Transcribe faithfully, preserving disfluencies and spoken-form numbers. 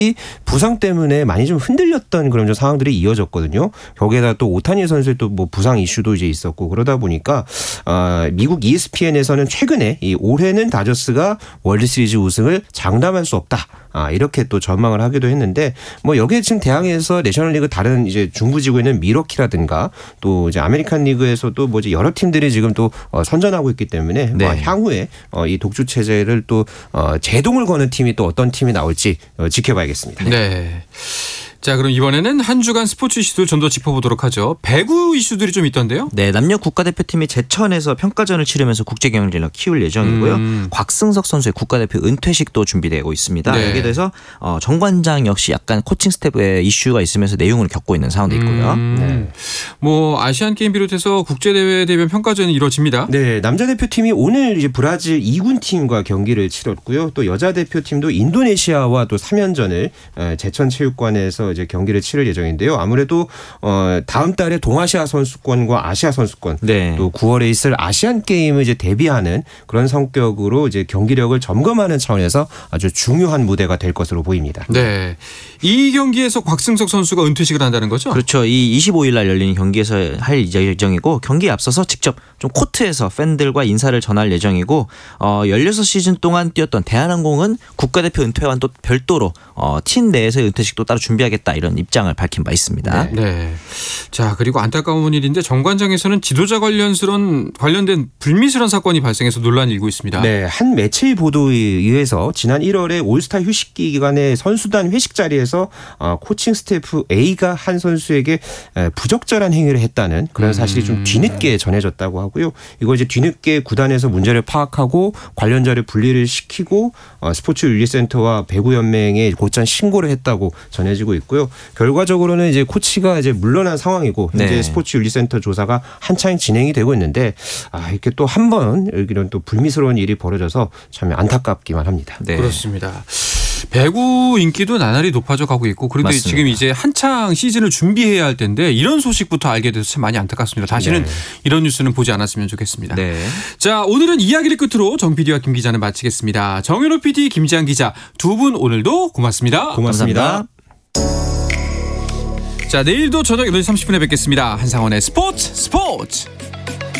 부상 때문에 많이 좀 흔들렸던 그런 좀 상황들이 이어졌거든요. 거기에다 또 오타니 선수의 또 뭐 부상 이슈도 이제 있었고 그러다 보니까 어, 미국 이에스피엔에서는 최근에 이 올해는 다저스가 월드시리즈 우승을 장담할 수 없다. 아, 이렇게 또 전망을 하기도 했는데 뭐 여기에 지금 대항해서 내셔널리그 다른 이제 중부지구에 있는 미러키라든가 또 이제 아메리칸 리그에서도 뭐 이제 여러 팀들이 지금 또 어, 선전하고 있기 때문에 네. 뭐 향후에 어, 이 독주 체제를 또 어, 제동을 거는 팀이 또 어떤 팀이 나올지 어, 지켜봐야겠습니다. 네. 자, 그럼 이번에는 한 주간 스포츠 이슈들 좀 더 짚어보도록 하죠. 배구 이슈들이 좀 있던데요? 네, 남녀 국가대표팀이 제천에서 평가전을 치르면서 국제경쟁력을 키울 예정이고요. 음. 곽승석 선수의 국가대표 은퇴식도 준비되고 있습니다. 네. 여기에 대해서 어, 정관장 역시 약간 코칭 스태프의 이슈가 있으면서 내용을 겪고 있는 상황도 있고요. 음. 네. 뭐 아시안 게임 비롯해서 국제대회 대변 평가전이 이루어집니다. 네, 남자 대표팀이 오늘 이제 브라질 이 군 팀과 경기를 치렀고요. 또 여자 대표팀도 인도네시아와 또 삼 연전을 제천체육관에서 이제 경기를 치를 예정인데요. 아무래도 어, 다음 달에 동아시아 선수권과 아시아 선수권 네. 또 구월에 있을 아시안 게임을 이제 대비하는 그런 성격으로 이제 경기력을 점검하는 차원에서 아주 중요한 무대가 될 것으로 보입니다. 네, 이 경기에서 곽승석 선수가 은퇴식을 한다는 거죠? 그렇죠. 이 이십오 일 날 열리는 경기에서 할 예정이고 경기에 앞서서 직접 좀 코트에서 팬들과 인사를 전할 예정이고 어, 십육 시즌 동안 뛰었던 대한항공은 국가대표 은퇴와는 또 별도로 어, 팀 내에서의 은퇴식도 따로 준비하겠다 이런 입장을 밝힌 바 있습니다. 네. 네. 자, 그리고 안타까운 일인데 정관장에서는 지도자 관련스런 관련된 불미스러운 사건이 발생해서 논란이 일고 있습니다. 네, 한 매체의 보도에 의해서 지난 일월에 올스타 휴식기 기간에 선수단 회식 자리에서 코칭 스태프 A가 한 선수에게 부적절한 행위를 했다는 그런 사실이 좀 뒤늦게 전해졌다고 하고요. 이거 이제 뒤늦게 구단에서 문제를 파악하고 관련자를 분리를 시키고 스포츠윤리센터와 배구연맹에 곧장 신고를 했다고 전해지고 있고요. 결과적으로는 이제 코치가 이제 물러난 상황이고 현재 네. 스포츠윤리센터 조사가 한창 진행이 되고 있는데 아, 이렇게 또 한 번 이런 또 불미스러운 일이 벌어져서 참 안타깝기만 합니다. 네. 그렇습니다. 배구 인기도 나날이 높아져 가고 있고 그런데 맞습니다. 지금 이제 한창 시즌을 준비해야 할 텐데 이런 소식부터 알게 돼서 참 많이 안타깝습니다. 다시는 네. 이런 뉴스는 보지 않았으면 좋겠습니다. 네. 자, 오늘은 이야기를 끝으로 정 피디와 김 기자는 마치겠습니다. 정현호 피디, 김지한 기자 두 분 오늘도 고맙습니다. 고맙습니다. 감사합니다. 자, 내일도 저녁 여덟 시 삼십 분에 뵙겠습니다. 한상원의 스포츠 스포츠.